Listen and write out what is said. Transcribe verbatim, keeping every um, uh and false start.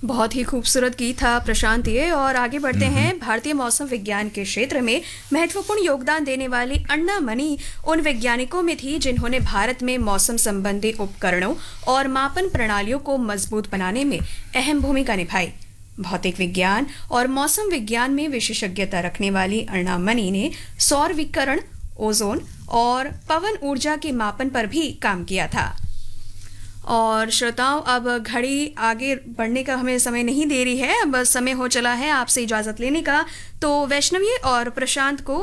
बहुत ही खूबसूरत गीत था प्रशांत ये। और आगे बढ़ते हैं। भारतीय मौसम विज्ञान के क्षेत्र में महत्वपूर्ण योगदान देने वाली अन्ना मनी उन वैज्ञानिकों में थी जिन्होंने भारत में मौसम संबंधी उपकरणों और मापन प्रणालियों को मजबूत बनाने में अहम भूमिका निभाई। भौतिक विज्ञान और मौसम विज्ञान में विशेषज्ञता रखने वाली अन्ना मनी ने सौर विकिरण, ओजोन और पवन ऊर्जा के मापन पर भी काम किया था। और श्रोताओं, अब घड़ी आगे बढ़ने का हमें समय नहीं दे रही है, अब समय हो चला है आपसे इजाज़त लेने का। तो वैष्णवी और प्रशांत को